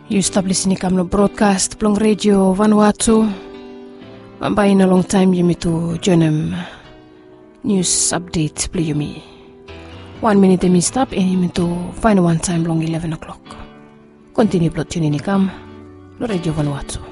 You stop listening kam no broadcast plong radio Vanuatu. Mambayin a long time yumi to joinem news update play yumi. 1 minute me stop and yumi to find one time long 11 o'clock. Continue plot tuning kam no radio Vanuatu.